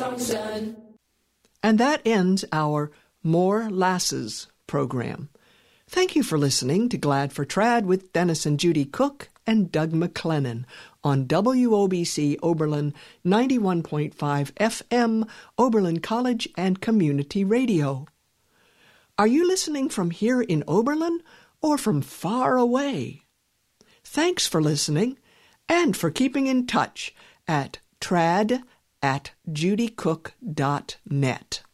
song's done. And that ends our More Lasses program. Thank you for listening to Glad for Trad with Dennis and Judy Cook and Doug McLennan on WOBC Oberlin 91.5 FM, Oberlin College and Community Radio. Are you listening from here in Oberlin or from far away? Thanks for listening and for keeping in touch at trad@judycook.net.